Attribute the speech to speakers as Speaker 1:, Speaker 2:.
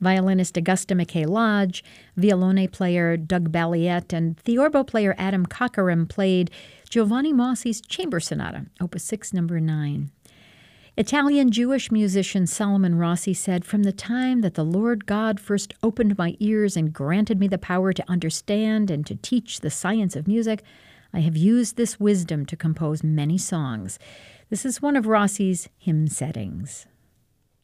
Speaker 1: Violinist Augusta McKay Lodge, violone player Doug Balliet, and theorbo player Adam Cockerham played Giovanni Mossi's Chamber Sonata, Opus 6, No. 9. Italian Jewish musician Solomon Rossi said, "From the time that the Lord God first opened my ears and granted me the power to understand and to teach the science of music, I have used this wisdom to compose many songs." This is one of Rossi's hymn settings.